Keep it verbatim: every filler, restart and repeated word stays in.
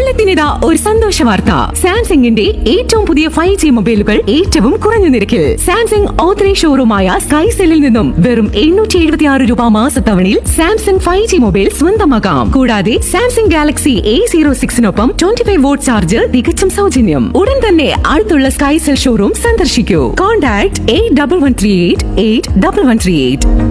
കേരളത്തിനിതാ ഒരു സന്തോഷ വാർത്ത. സാംസങ്ങിന്റെ ഏറ്റവും പുതിയ ഫൈവ് ജി മൊബൈലുകൾ ഏറ്റവും കുറഞ്ഞ നിരക്കിൽ സാംസങ് ഓത്തറൈസ്ഡ് ഷോറൂമായ സ്കൈസെല്ലിൽ നിന്നും വെറും എണ്ണൂറ്റി എഴുപത്തി ആറ് രൂപ മാസത്തവണയിൽ സാംസങ് ഫൈവ് ജി മൊബൈൽ സ്വന്തമാക്കാം. കൂടാതെ Samsung Galaxy A zero സിക്സിനൊപ്പം twenty five vote charge തികച്ചും സൗജന്യം. ഉടൻ തന്നെ അടുത്തുള്ള സ്കൈസെൽ ഷോറൂം സന്ദർശിക്കൂ. Contact eight double one three eight eight double one three eight.